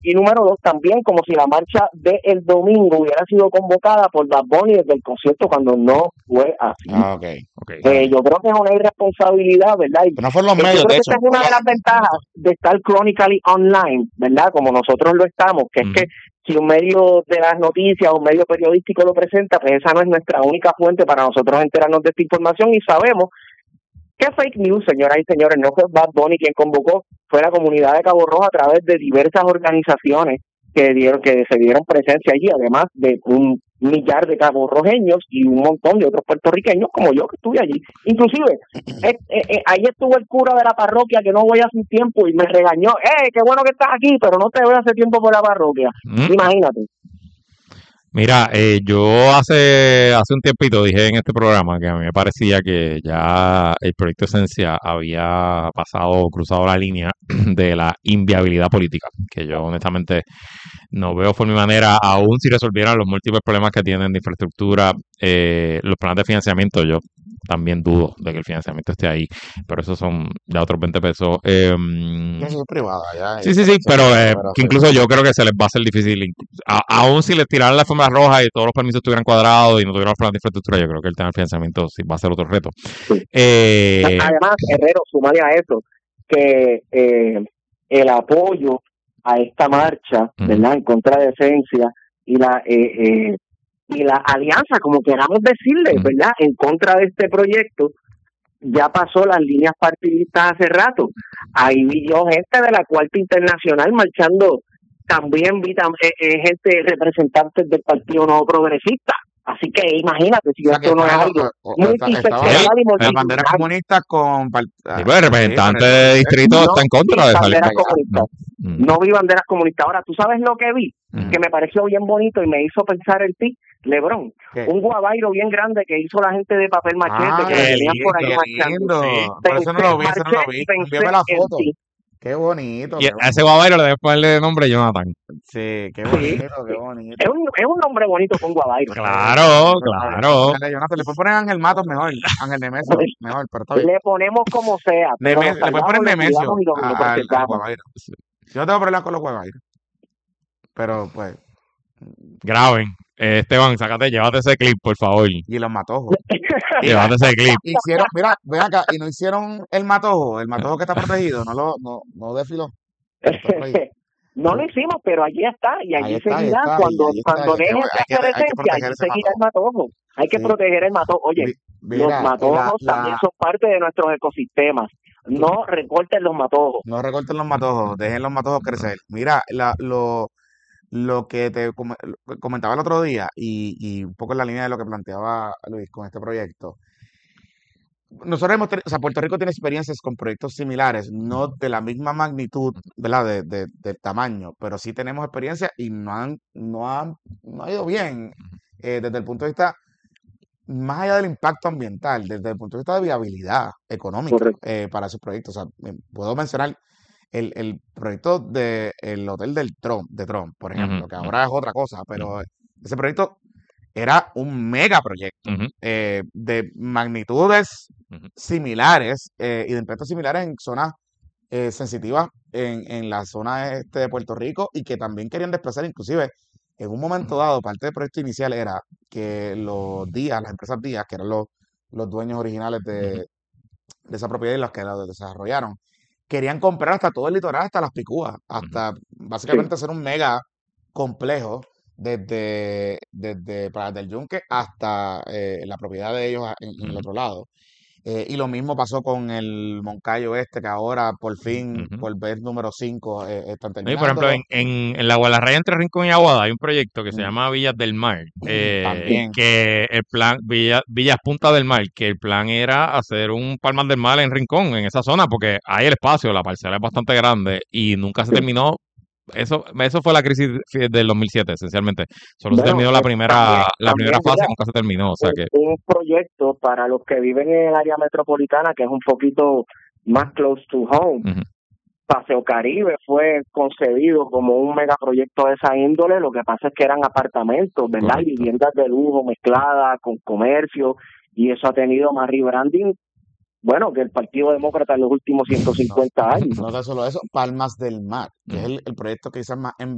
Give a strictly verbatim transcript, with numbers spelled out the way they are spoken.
Y número dos, también como si la marcha del domingo hubiera sido convocada por Bad Bunny desde el concierto, cuando no fue así. Ah, ok, ok. Eh, yo creo que es una irresponsabilidad, ¿verdad? Y Pero no fueron los yo medios, creo de que hecho. esta es una de las ventajas de estar chronically online, ¿verdad? Como nosotros lo estamos, que Ujú. es que si un medio de las noticias o un medio periodístico lo presenta, pues esa no es nuestra única fuente para nosotros enterarnos de esta información, y sabemos que fake news, señoras y señores, no fue Bad Bunny quien convocó, fue la comunidad de Cabo Rojo a través de diversas organizaciones que dieron que se dieron presencia allí, además de un millar de caborrojeños y un montón de otros puertorriqueños como yo que estuve allí. Inclusive, eh, eh, eh, ahí estuvo el cura de la parroquia que no voy hace un tiempo y me regañó, ¡eh, qué bueno que estás aquí, pero no te veo hace tiempo por la parroquia! Mm. Imagínate. Mira, eh, yo hace hace un tiempito dije en este programa que a mí me parecía que ya el proyecto Esencia había pasado, cruzado la línea de la inviabilidad política, que yo honestamente no veo por mi manera, aún si resolvieran los múltiples problemas que tienen de infraestructura, eh, los planes de financiamiento, yo también dudo de que el financiamiento esté ahí, pero esos son ya otros veinte pesos. Eh, Eso es privada, ya. Sí, sí, sí, pero eh, que incluso yo creo que se les va a hacer difícil, a, aún si les tiraran la alfombra roja y todos los permisos estuvieran cuadrados y no tuvieran los planes de infraestructura, yo creo que el tema del financiamiento sí va a ser otro reto. Sí. Eh, Además, Herrero, sumale a eso, que eh, el apoyo a esta marcha, ¿verdad?, en contra de Esencia y la eh, eh, y la alianza, como queramos decirle, uh-huh. ¿verdad?, en contra de este proyecto, ya pasó las líneas partidistas hace rato. Ahí vi yo gente de la Cuarta Internacional marchando, también vi tam- eh, eh, gente, representantes del Partido Nuevo Progresista. Así que imagínate si O sea, que esto no es estaban algo los- o- o esta- multiseccional estaban y las multitudinario. banderas comunistas con... par- Sí, pues el representante sí, de distrito No está en contra vi de salir banderas para allá. comunistas. Mm. No vi banderas comunistas. Ahora, ¿tú sabes lo que vi? Mm. Que me pareció bien bonito y me hizo pensar en ti, Lebrón. ¿Qué? Un guabairo bien grande que hizo la gente de papel machete, Ah, que qué venían por ahí lindo, marchando. lindo. Por eso no Pensé, lo vi, eso no lo marché vi. y pensé Envíame la en foto. ti. Qué bonito. Y qué a ese bonito. guabairo le debes ponerle de nombre Jonathan. Sí, qué Sí, bonito, qué sí. bonito. Es un, es un nombre bonito con guabairo. Claro, Está bien. claro. Póngale, Jonathan, le puedes poner Ángel Matos mejor, Ángel Nemesio mejor, pero está bien. Le ponemos como sea, pero Neme- nos le puedes poner salvamos, lo Nemesio cuidamos y lo, a- lo al, al preservamos. guabairo. Yo no tengo problema con los guabairos, pero pues, Graben. Eh, Esteban, sácate, llévate ese clip, por favor. y los matojos. Llévate ese clip. Hicieron, mira, ven acá, y no hicieron el matojo, el matojo que está protegido, no lo, no, no desfiló. Está por ahí. No lo hicimos, pero allí está, y allí Ahí está, ahí seguirá. está, cuando y ahí está, cuando y hay que- dejen hay de que- hacer hay que esencia, proteger allí ese seguirá el matojo. Hay que Sí. proteger el matojo. Oye, Mi- los mira, y la- matojos la- también son parte de nuestros ecosistemas. No recorten los matojos. no recorten los matojos, dejen los matojos crecer. Mira, la, lo, lo que te com- lo que comentaba el otro día, y, y un poco en la línea de lo que planteaba Luis con este proyecto. Nosotros hemos tenido, o sea, Puerto Rico tiene experiencias con proyectos similares, no de la misma magnitud, ¿verdad? De, de, del tamaño, pero sí tenemos experiencia y no han, no han, no ha ido bien eh, desde el punto de vista, más allá del impacto ambiental, desde el punto de vista de viabilidad económica Correcto. eh, para esos proyectos. O sea, me- puedo mencionar el, el proyecto del Hotel del Trump, de Trump, por ejemplo, Ujú, que ujú. ahora es otra cosa, pero ese proyecto era un megaproyecto Ujú, eh, de magnitudes ujú. similares eh, y de impactos similares en zonas eh, sensitivas en, en la zona este de Puerto Rico y que también querían desplazar, inclusive en un momento dado, parte del proyecto inicial era que los Díaz, las empresas Díaz, que eran los, los dueños originales de, Ujú. de esa propiedad y los que la desarrollaron, querían comprar hasta todo el litoral, hasta las Picúas, hasta básicamente hacer un mega complejo desde, desde Playas del Yunque hasta eh, la propiedad de ellos en, en el Ujú. otro lado. Eh, y lo mismo pasó con el Moncayo este, que ahora por fin, Ujú. por vez número cinco, eh, están No, y por ejemplo, terminándolo. en, en, en la Guadarraya entre Rincón y Aguada hay un proyecto que se Mm, llama Villas del Mar, eh, También. que el plan, Villa- Villas Punta del Mar, que el plan era hacer un Palmas del Mar en Rincón, en esa zona, porque hay el espacio, la parcela es bastante grande y nunca se Sí. terminó. Eso, eso fue la crisis del dos mil siete, esencialmente. Solo se Bueno, terminó la eh, primera, también, la primera también, fase mira, y nunca se terminó. O sea un, que, un proyecto para los que viven en el área metropolitana que es un poquito más close to home. ujú. Paseo Caribe fue concebido como un megaproyecto de esa índole, lo que pasa es que eran apartamentos, ¿verdad? Y Correcto. viviendas de lujo mezcladas con comercio, y eso ha tenido más rebranding, bueno, que el Partido Demócrata en los últimos ciento cincuenta años. No tan solo eso, Palmas del Mar, que es Ujú. el, el proyecto quizás más